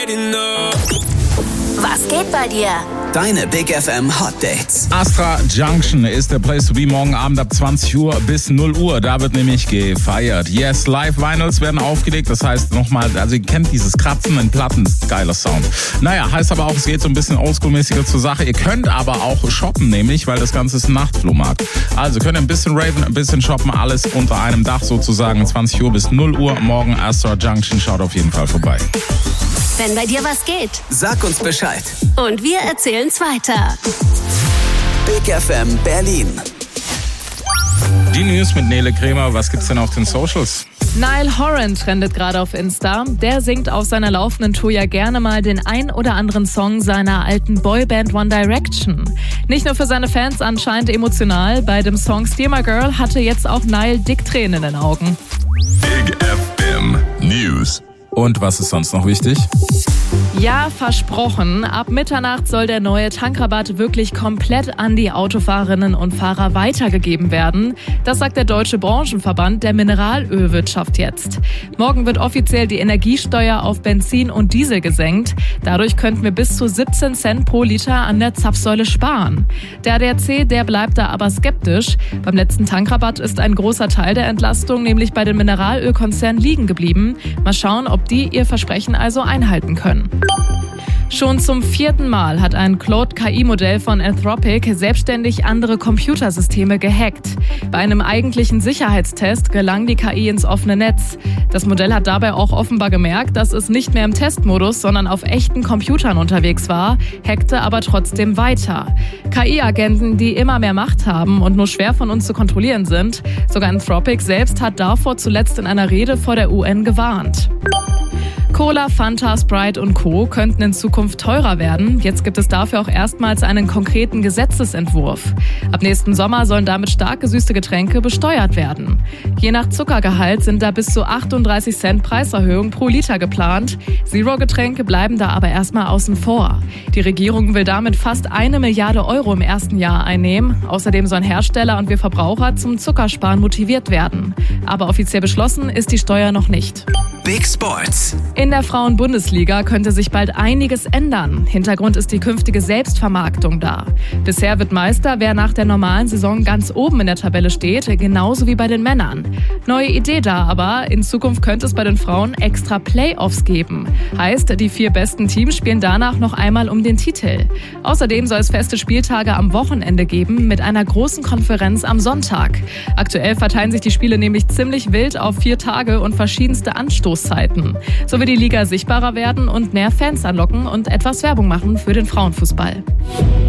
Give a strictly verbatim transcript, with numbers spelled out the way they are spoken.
Was geht bei dir? Deine Big F M Hot Dates. Astra Junction ist der Place to be morgen Abend ab zwanzig Uhr bis null Uhr. Da wird nämlich gefeiert. Yes, Live-Vinyls werden aufgelegt. Das heißt nochmal, also ihr kennt dieses Kratzen in Platten. Geiler Sound. Naja, heißt aber auch, es geht so ein bisschen oldschool-mäßiger zur Sache. Ihr könnt aber auch shoppen, nämlich, weil das Ganze ist ein Nachtflohmarkt. Also könnt ihr ein bisschen raven, ein bisschen shoppen, alles unter einem Dach sozusagen. zwanzig Uhr bis null Uhr morgen Astra Junction. Schaut auf jeden Fall vorbei. Wenn bei dir was geht, Sag uns Bescheid. und wir erzählen's weiter. Big F M Berlin. Die News mit Nele Kremer. Was gibt's denn auf den Socials? Niall Horan trendet gerade auf Insta. Der singt auf seiner laufenden Tour ja gerne mal den ein oder anderen Song seiner alten Boyband One Direction. Nicht nur für seine Fans anscheinend emotional. Bei dem Song Steer My Girl hatte jetzt auch Niall dick Tränen in den Augen. Big F M News. Und was ist sonst noch wichtig? Ja, versprochen. Ab Mitternacht soll der neue Tankrabatt wirklich komplett an die Autofahrerinnen und Fahrer weitergegeben werden. Das sagt der Deutsche Branchenverband der Mineralölwirtschaft jetzt. Morgen wird offiziell die Energiesteuer auf Benzin und Diesel gesenkt. Dadurch könnten wir bis zu siebzehn Cent pro Liter an der Zapfsäule sparen. Der A D A C, der bleibt da aber skeptisch. Beim letzten Tankrabatt ist ein großer Teil der Entlastung nämlich bei den Mineralölkonzernen liegen geblieben. Mal schauen, ob die ihr Versprechen also einhalten können. Schon zum vierten Mal hat ein Claude-K I-Modell von Anthropic selbstständig andere Computersysteme gehackt. Bei einem eigentlichen Sicherheitstest gelang die K I ins offene Netz. Das Modell hat dabei auch offenbar gemerkt, dass es nicht mehr im Testmodus, sondern auf echten Computern unterwegs war, hackte aber trotzdem weiter. K I-Agenten, die immer mehr Macht haben und nur schwer von uns zu kontrollieren sind. Sogar Anthropic selbst hat davor zuletzt in einer Rede vor der U N gewarnt. Cola, Fanta, Sprite und Co. könnten in Zukunft teurer werden. Jetzt gibt es dafür auch erstmals einen konkreten Gesetzesentwurf. Ab nächsten Sommer sollen damit stark gesüßte Getränke besteuert werden. Je nach Zuckergehalt sind da bis zu achtunddreißig Cent Preiserhöhung pro Liter geplant. Zero-Getränke bleiben da aber erstmal außen vor. Die Regierung will damit fast eine Milliarde Euro im ersten Jahr einnehmen. Außerdem sollen Hersteller und wir Verbraucher zum Zuckersparen motiviert werden. Aber offiziell beschlossen ist die Steuer noch nicht. Big Sports. In der Frauen-Bundesliga könnte sich bald einiges ändern. Hintergrund ist die künftige Selbstvermarktung da. Bisher wird Meister, wer nach der normalen Saison ganz oben in der Tabelle steht, genauso wie bei den Männern. Neue Idee da aber, in Zukunft könnte es bei den Frauen extra Playoffs geben. Heißt, die vier besten Teams spielen danach noch einmal um den Titel. Außerdem soll es feste Spieltage am Wochenende geben, mit einer großen Konferenz am Sonntag. Aktuell verteilen sich die Spiele nämlich ziemlich wild auf vier Tage und verschiedenste Anstoßzeiten. So wird die Liga sichtbarer werden und mehr Fans anlocken und etwas Werbung machen für den Frauenfußball.